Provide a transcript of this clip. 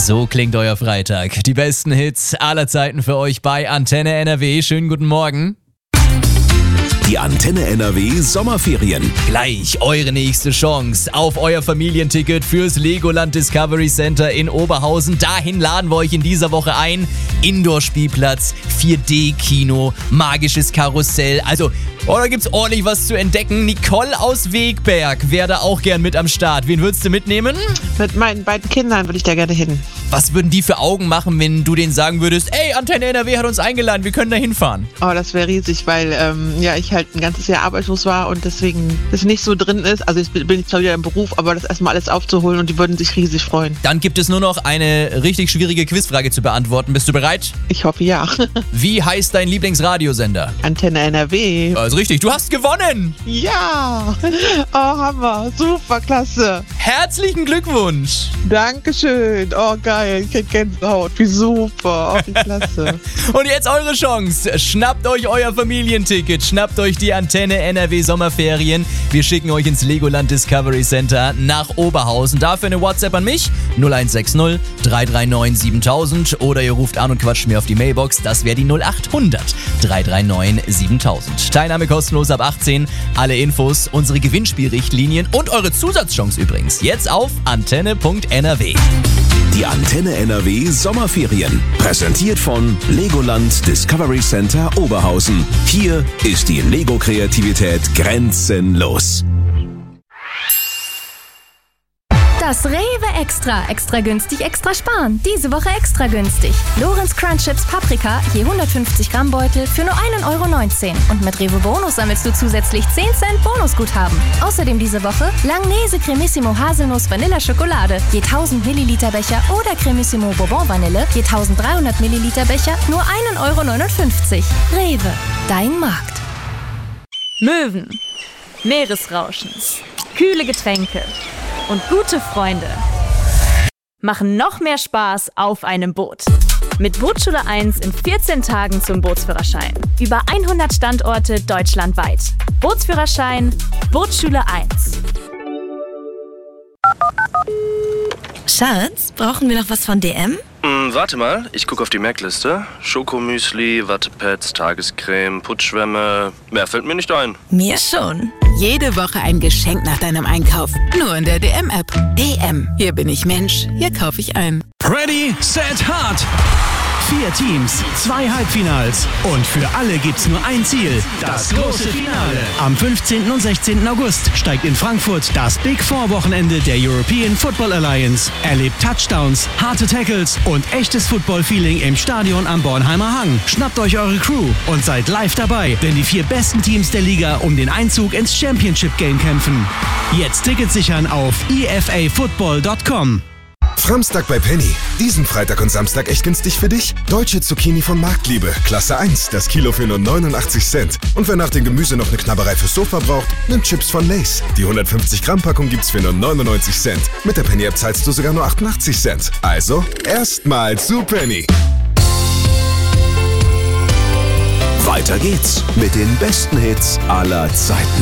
So klingt euer Freitag. Die besten Hits aller Zeiten für euch bei Antenne NRW. Schönen guten Morgen. Die Antenne NRW Sommerferien. Gleich eure nächste Chance auf euer Familienticket fürs Legoland Discovery Center in Oberhausen. Dahin laden wir euch in dieser Woche ein. Indoor-Spielplatz, 4D-Kino, magisches Karussell. Also, da gibt's ordentlich was zu entdecken. Nicole aus Wegberg wäre da auch gern mit am Start. Wen würdest du mitnehmen? Mit meinen beiden Kindern würde ich da gerne hin. Was würden die für Augen machen, wenn du denen sagen würdest, ey, Antenne NRW hat uns eingeladen, wir können da hinfahren? Oh, das wäre riesig, weil ich halt ein ganzes Jahr arbeitslos war und deswegen das nicht so drin ist. Also jetzt bin ich zwar wieder im Beruf, aber das erstmal alles aufzuholen und die würden sich riesig freuen. Dann gibt es nur noch eine richtig schwierige Quizfrage zu beantworten. Bist du bereit? Ich hoffe, ja. Wie heißt dein Lieblingsradiosender? Antenne NRW. Also richtig, du hast gewonnen! Ja! Oh, Hammer. Super, klasse. Herzlichen Glückwunsch! Dankeschön. Oh, geil. Ich krieg Gänsehaut. Wie super. Oh, wie klasse. Und jetzt eure Chance. Schnappt euch euer Familienticket. Schnappt euch die Antenne NRW Sommerferien. Wir schicken euch ins Legoland Discovery Center nach Oberhausen. Dafür eine WhatsApp an mich. 0160 339 7000. Oder ihr ruft an und quatscht mir auf die Mailbox. Das wäre die 0800 339 7000. Teilnahme kostenlos ab 18. Alle Infos, unsere Gewinnspielrichtlinien und eure Zusatzchance übrigens. Jetzt auf antenne.nrw. Die Antenne NRW Sommerferien. Präsentiert von Legoland Discovery Center Oberhausen. Hier ist die Lego-Kreativität grenzenlos. Das Rewe Extra. Extra günstig, extra sparen. Diese Woche extra günstig. Lorenz Crunch Chips Paprika, je 150 Gramm Beutel für nur 1,19 €. Und mit Rewe Bonus sammelst du zusätzlich 10 Cent Bonusguthaben. Außerdem diese Woche Langnese Cremissimo Haselnuss Vanilla Schokolade, je 1000 Milliliter Becher oder Cremissimo Bourbon Vanille, je 1300 Milliliter Becher, nur 1,59 €. Rewe, dein Markt. Möwen, Meeresrauschen, kühle Getränke und gute Freunde machen noch mehr Spaß auf einem Boot. Mit Bootsschule 1 in 14 Tagen zum Bootsführerschein. Über 100 Standorte deutschlandweit. Bootsführerschein, Bootsschule 1. Schatz, brauchen wir noch was von DM? Warte mal, ich gucke auf die Merkliste. Schokomüsli, Wattepads, Tagescreme, Putzschwämme. Mehr fällt mir nicht ein. Mir schon. Jede Woche ein Geschenk nach deinem Einkauf. Nur in der DM-App. DM. Hier bin ich Mensch. Hier kaufe ich ein. Ready, set, hard! 4 Teams, 2 Halbfinals und für alle gibt's nur ein Ziel, das große Finale. Am 15. und 16. August steigt in Frankfurt das Big Four Wochenende der European Football Alliance. Erlebt Touchdowns, harte Tackles und echtes Football-Feeling im Stadion am Bornheimer Hang. Schnappt euch eure Crew und seid live dabei, wenn die 4 besten Teams der Liga um den Einzug ins Championship Game kämpfen. Jetzt Tickets sichern auf efafootball.com. Samstag bei Penny. Diesen Freitag und Samstag echt günstig für dich? Deutsche Zucchini von Marktliebe. Klasse 1. Das Kilo für nur 89 Cent. Und wer nach dem Gemüse noch eine Knabberei fürs Sofa braucht, nimmt Chips von Lay's. Die 150 Gramm Packung gibt's für nur 99 Cent. Mit der Penny-App zahlst du sogar nur 88 Cent. Also, erstmal zu Penny. Weiter geht's mit den besten Hits aller Zeiten.